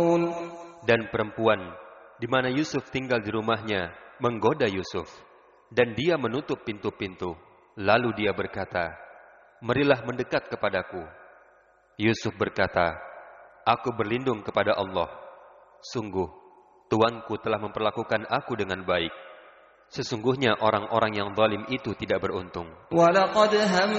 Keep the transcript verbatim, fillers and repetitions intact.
Dan perempuan di mana Yusuf tinggal di rumahnya menggoda Yusuf, dan dia menutup pintu-pintu. Lalu dia berkata, "Marilah mendekat kepadaku." Yusuf berkata, "Aku berlindung kepada Allah. Sungguh, tuanku telah memperlakukan aku dengan baik. Sesungguhnya orang-orang yang zalim itu tidak beruntung."